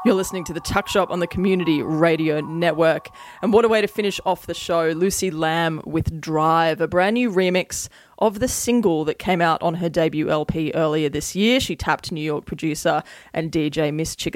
You're listening to The Tuck Shop on the Community Radio Network. And what a way to finish off the show. Lucy Lamb with Drive, a brand new remix of the single that came out on her debut LP earlier this year. She tapped New York producer and DJ Miss Chick